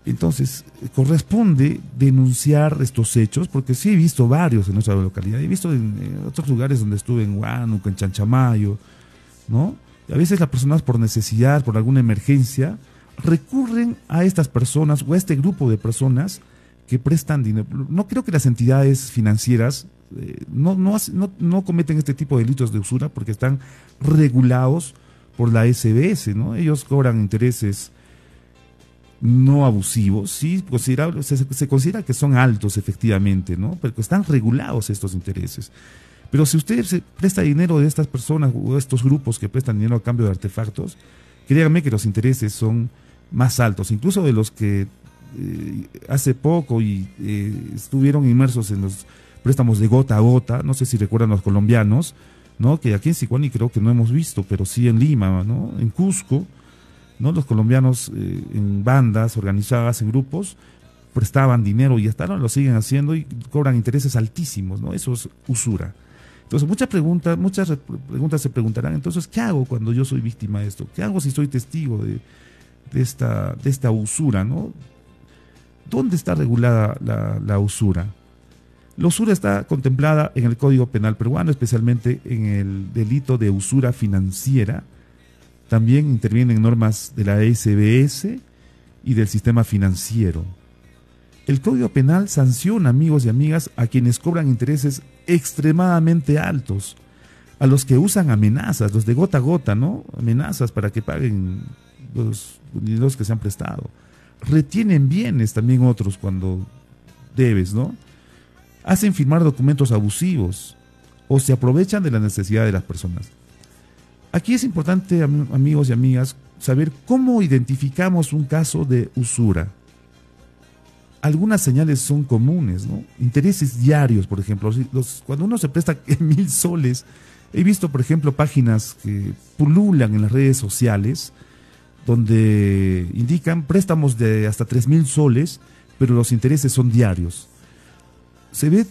Entonces, corresponde denunciar estos hechos, porque sí he visto varios en nuestra localidad, he visto en otros lugares donde estuve, en Huánuco, en Chanchamayo, ¿no? Y a veces las personas por necesidad, por alguna emergencia, recurren a estas personas o a este grupo de personas que prestan dinero. No creo que las entidades financieras no cometen este tipo de delitos de usura porque están regulados por la SBS, ¿no? Ellos cobran intereses no abusivos, sí, se considera que son altos efectivamente, ¿no? Pero están regulados estos intereses. Pero si usted se presta dinero de estas personas o de estos grupos que prestan dinero a cambio de artefactos, créanme que los intereses son más altos, incluso de los que hace poco estuvieron inmersos en los préstamos de gota a gota. No sé si recuerdan los colombianos, ¿no? Que aquí en Sicuani creo que no hemos visto, pero sí en Lima, ¿no? En Cusco, ¿no? Los colombianos en bandas organizadas, en grupos, prestaban dinero y hasta ahora lo siguen haciendo y cobran intereses altísimos, ¿no? Eso es usura. Entonces muchas preguntas se preguntarán, entonces, ¿qué hago cuando yo soy víctima de esto? ¿Qué hago si soy testigo de esta usura, ¿no? ¿Dónde está regulada la usura? La usura está contemplada en el Código Penal peruano, especialmente en el delito de usura financiera. También intervienen normas de la SBS y del sistema financiero. El Código Penal sanciona, amigos y amigas, a quienes cobran intereses extremadamente altos, a los que usan amenazas, los de gota a gota, ¿no? Amenazas para que paguen los dineros que se han prestado. Retienen bienes también otros cuando debes, ¿no? Hacen firmar documentos abusivos o se aprovechan de la necesidad de las personas. Aquí es importante, amigos y amigas, saber cómo identificamos un caso de usura. Algunas señales son comunes, ¿no? Intereses diarios, por ejemplo. Cuando uno se presta 1,000 soles, he visto, por ejemplo, páginas que pululan en las redes sociales donde indican préstamos de hasta 3,000 soles, pero los intereses son diarios. Se ve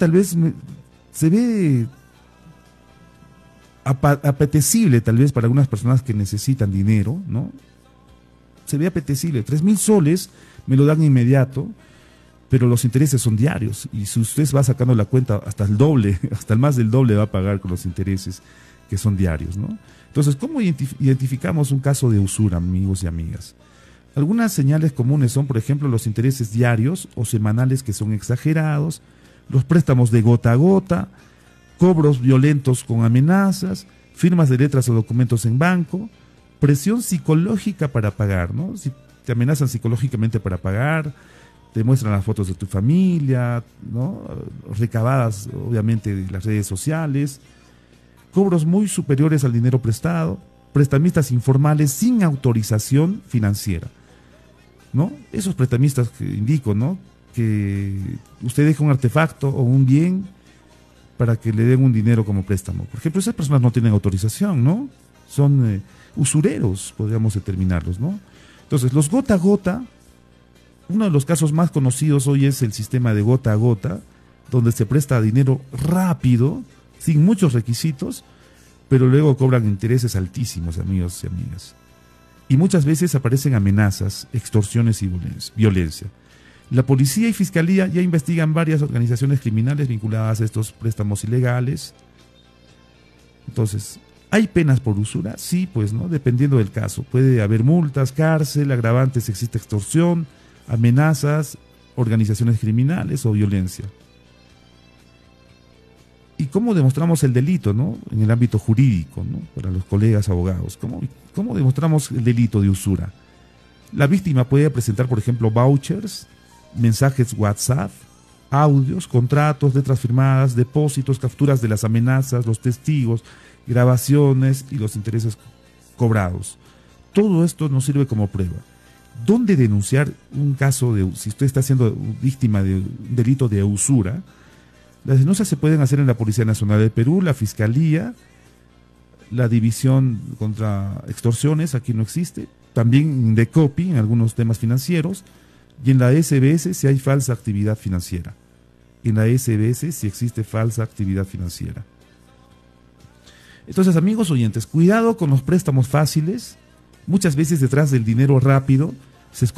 apetecible tal vez para algunas personas que necesitan dinero, ¿no? Se ve apetecible. 3,000 soles me lo dan inmediato, pero los intereses son diarios. Y si usted va sacando la cuenta, hasta el doble, hasta el más del doble va a pagar con los intereses que son diarios, ¿no? Entonces, ¿cómo identificamos un caso de usura, amigos y amigas? Algunas señales comunes son, por ejemplo, los intereses diarios o semanales que son exagerados, los préstamos de gota a gota, cobros violentos con amenazas, firmas de letras o documentos en banco, presión psicológica para pagar, ¿no? Si te amenazan psicológicamente para pagar, te muestran las fotos de tu familia, ¿no? Recabadas, obviamente, de las redes sociales, cobros muy superiores al dinero prestado, prestamistas informales sin autorización financiera, ¿no? Esos prestamistas que indico, ¿no? Que usted deja un artefacto o un bien para que le den un dinero como préstamo. Por ejemplo, esas personas no tienen autorización, ¿no? Son usureros, podríamos determinarlos, ¿no? Entonces, los gota a gota, uno de los casos más conocidos hoy es el sistema de gota a gota, donde se presta dinero rápido, sin muchos requisitos, pero luego cobran intereses altísimos, amigos y amigas. Y muchas veces aparecen amenazas, extorsiones y violencia. La policía y fiscalía ya investigan varias organizaciones criminales vinculadas a estos préstamos ilegales. Entonces, ¿hay penas por usura? Sí, pues, ¿no? Dependiendo del caso. Puede haber multas, cárcel, agravantes si existe extorsión, amenazas, organizaciones criminales o violencia. ¿Y cómo demostramos el delito, ¿no? En el ámbito jurídico, ¿no? Para los colegas abogados. ¿Cómo demostramos el delito de usura? La víctima puede presentar, por ejemplo, vouchers, mensajes WhatsApp, audios, contratos, letras firmadas, depósitos, capturas de las amenazas, los testigos, grabaciones y los intereses cobrados. Todo esto nos sirve como prueba. ¿Dónde denunciar un caso si usted está siendo víctima de un delito de usura? Las denuncias se pueden hacer en la Policía Nacional del Perú, la Fiscalía, la División contra Extorsiones, aquí no existe, también en DECOPI, en algunos temas financieros, y en la SBS si hay falsa actividad financiera. En la SBS si existe falsa actividad financiera. Entonces, amigos oyentes, cuidado con los préstamos fáciles. Muchas veces detrás del dinero rápido se